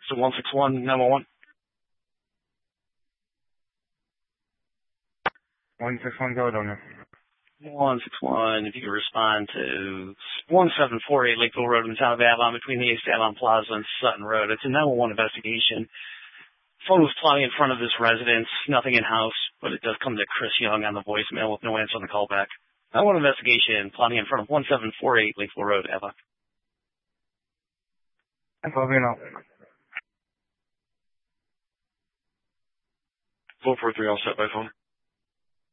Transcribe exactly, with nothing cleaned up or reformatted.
So one six one, nine one one. one six one, go, Donia. one six one, if you could respond to one seven four eight Lakeville Road in the town of Avon between the East Avon Plaza and Sutton Road. It's a nine one one investigation. Phone was plotting in front of this residence, nothing in-house, but it does come to Chris Young on the voicemail with no answer on the callback. nine one one investigation, plotting in front of one seven four eight Lakeville Road, Avon. I'm probably not. four four three, all set by phone.